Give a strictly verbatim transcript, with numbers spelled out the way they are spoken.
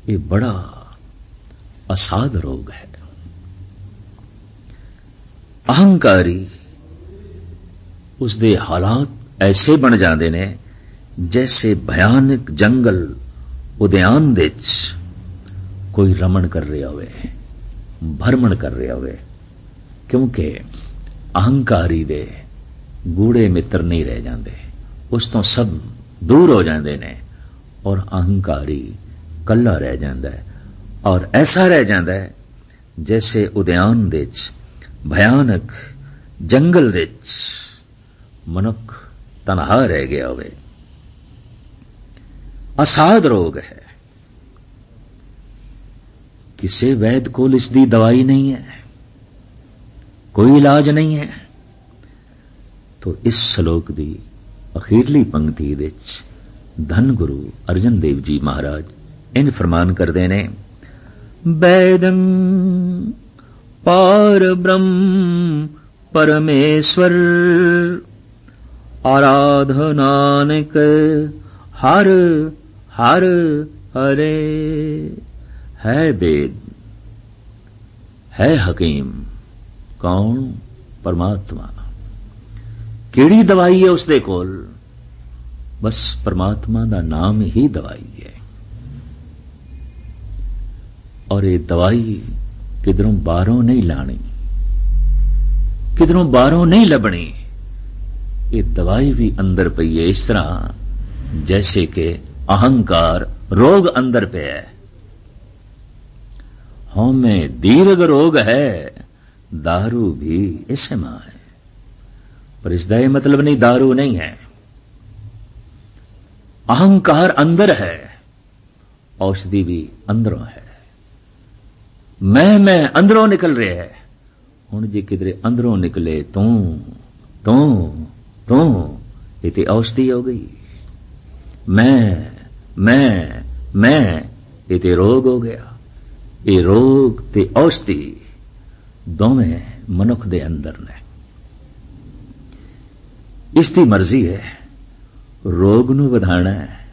ये बड़ा असाध रोग है। अहंकारी उसदे हालात ऐसे बन जाते ने जैसे भयानक जंगल उद्यान दे कोई रमण कर रहा होवे, भ्रमण कर रहा होवे, क्योंकि अहंकारी दे गूढ़े मित्र नहीं रह जाते, उस तो सब दूर हो जाते ने और अहंकारी कल्ला रह जाता है। और ऐसा रह जाता है जैसे उद्यान दे भयानक जंगल दे मनुख तनहा रह गया होवे। असाध रोग है, किसी वैद कोल इसकी दवाई नहीं है, कोई इलाज नहीं है। तो इस श्लोक की अखीरली पंक्ति विच धन गुरु अर्जन देव जी महाराज इंज फरमान करते ने, वैदं पार ब्रह्म परमेश्वर आराधनानक हर हर हरे। है वेद, है हकीम, कौन? परमात्मा। केड़ी दवाई है उसदे कोल? बस परमात्मा दा नाम ही दवाई है। और ये दवाई किधरों बाहरों नहीं लानी, किधरों बाहरों नहीं लबनी। ये दवाई भी अंदर पई है, इस तरह जैसे कि अहंकार रोग अंदर पे है। हों में दीर्घ रोग है, दारू भी इसे मां है। पर इसका यह मतलब नहीं दारू नहीं है। अहंकार अंदर है, औषधि भी अंदरों है। मैं मैं अंदरों निकल रहे है। हुण जे किधरे अंदरों निकले तू तू तू ये ते औषधि हो गई। मैं मैं मैं ये ते रोग हो गया। ये रोग ते औषधि दोवें मनुख दे अंदर ने। इसकी मर्जी है रोग नूं वधाना है